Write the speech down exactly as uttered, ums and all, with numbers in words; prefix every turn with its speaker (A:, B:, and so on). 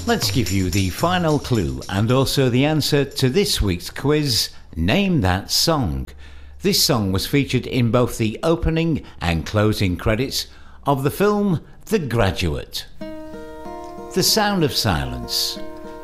A: Let's give you the final clue and also the answer to this week's quiz, Name That Song. This song was featured in both the opening and closing credits of the film The Graduate. The Sound of Silence.